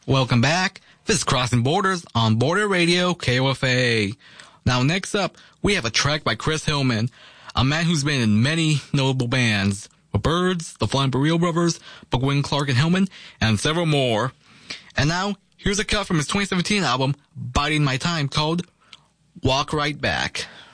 Welcome back. This is Crossing Borders on Border Radio KOFA. Now, next up, we have a track by Chris Hillman, a man who's been in many notable bands. The Byrds, the Flying Burrito Brothers, Baldwin Clark and Hillman, and several more. And now, here's a cut from his 2017 album, Biding My Time, called Walk Right Back.